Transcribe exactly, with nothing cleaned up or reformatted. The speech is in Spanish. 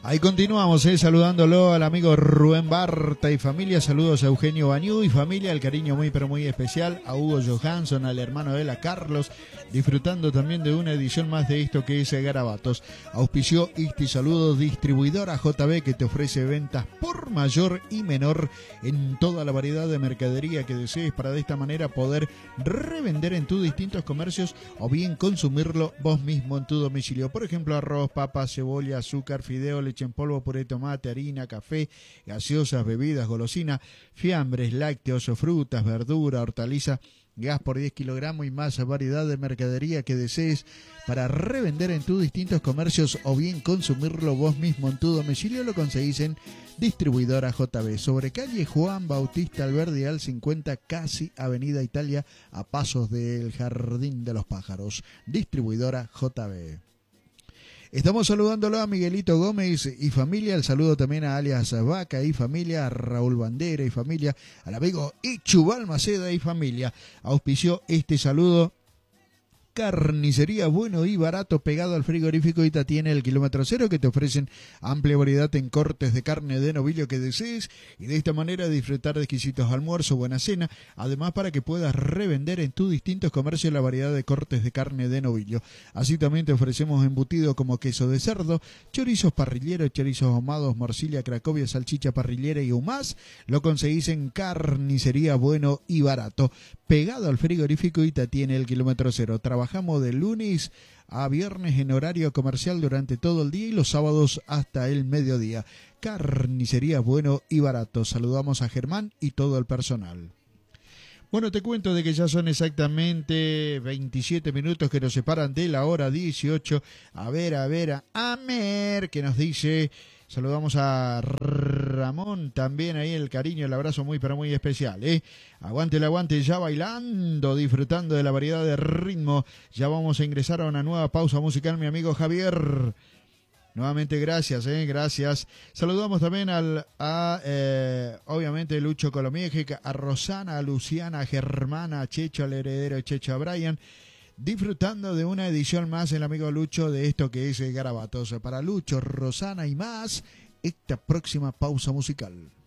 Ahí continuamos, eh, saludándolo al amigo Rubén Barta y familia. Saludos a Eugenio Bañú y familia. El cariño muy pero muy especial a Hugo Johansson, al hermano de él, a Carlos. Disfrutando también de una edición más de esto que es Garabatos. Auspició Isti Saludos, distribuidora J B, que te ofrece ventas por mayor y menor en toda la variedad de mercadería que desees, para de esta manera poder revender en tus distintos comercios o bien consumirlo vos mismo en tu domicilio. Por ejemplo, arroz, papas, cebolla, azúcar, fideo, leche en polvo, puré de tomate, harina, café, gaseosas, bebidas, golosinas, fiambres, lácteos, frutas, verdura, hortaliza, gas por diez kilogramos y más variedad de mercadería que desees para revender en tus distintos comercios o bien consumirlo vos mismo en tu domicilio. Lo conseguís en Distribuidora J B, sobre calle Juan Bautista Alberdial cincuenta, casi Avenida Italia, a pasos del Jardín de los Pájaros. Distribuidora J B. Estamos saludándolo a Miguelito Gómez y familia. El saludo también a alias Vaca y familia, a Raúl Bandera y familia, al amigo Ichu Balmaceda y familia. Auspició este saludo Carnicería Bueno y Barato, pegado al frigorífico Ita, tiene el kilómetro cero, que te ofrecen amplia variedad en cortes de carne de novillo que desees, y de esta manera disfrutar de exquisitos almuerzos, buena cena, además para que puedas revender en tus distintos comercios la variedad de cortes de carne de novillo. Así también te ofrecemos embutido como queso de cerdo, chorizos parrilleros, chorizos ahumados, morcilla, cracovia, salchicha parrillera y humás. Lo conseguís en Carnicería Bueno y Barato, pegado al frigorífico Ita, tiene el kilómetro cero. Trabajamos de lunes a viernes en horario comercial durante todo el día y los sábados hasta el mediodía. Carnicería Bueno y Barato. Saludamos a Germán y todo el personal. Bueno, te cuento de que ya son exactamente veintisiete minutos que nos separan de la hora dieciocho. A ver, a ver, a Amer, que nos dice... Saludamos a Ramón también, ahí el cariño, el abrazo muy pero muy especial, ¿eh? Aguante el aguante, ya bailando, disfrutando de la variedad de ritmo. Ya vamos a ingresar a una nueva pausa musical, mi amigo Javier. Nuevamente gracias, eh, gracias. Saludamos también al, a, eh, obviamente, Lucho Colomieje, a Rosana, a Luciana, a Germana, a Checho, al heredero Checho, a Brian. Disfrutando de una edición más, el amigo Lucho, de esto que es Garabatos. Para Lucho, Rosana y más, esta próxima pausa musical.